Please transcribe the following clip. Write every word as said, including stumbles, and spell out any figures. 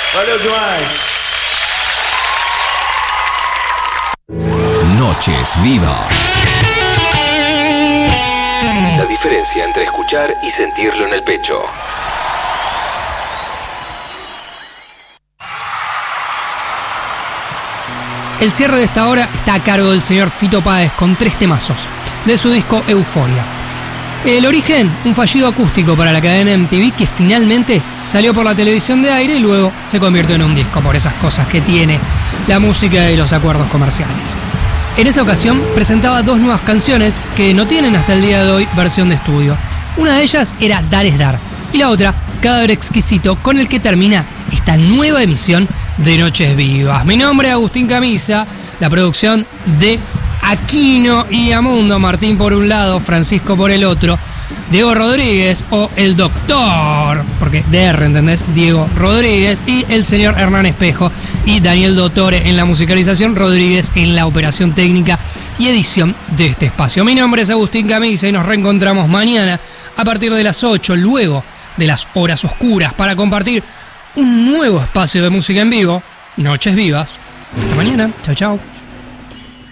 Valeu demais. Noches Vivas. La diferencia entre escuchar y sentirlo en el pecho. El cierre de esta hora está a cargo del señor Fito Páez con tres temazos de su disco Euforia. El origen, un fallido acústico para la cadena M T V que finalmente salió por la televisión de aire y luego se convirtió en un disco por esas cosas que tiene la música y los acuerdos comerciales. En esa ocasión presentaba dos nuevas canciones que no tienen hasta el día de hoy versión de estudio. Una de ellas era Dar es Dar y la otra Cadáver Exquisito, con el que termina esta nueva emisión de Noches Vivas. Mi nombre es Agustín Camisa, la producción de Aquino y Amundo, Martín por un lado, Francisco por el otro, Diego Rodríguez o el doctor, porque D R, ¿entendés? Diego Rodríguez y el señor Hernán Espejo y Daniel Dottore en la musicalización, Rodríguez en la operación técnica y edición de este espacio. Mi nombre es Agustín Camisa y nos reencontramos mañana a partir de las ocho, luego de las horas oscuras, para compartir un nuevo espacio de música en vivo, Noches Vivas. Hasta mañana, chau chau.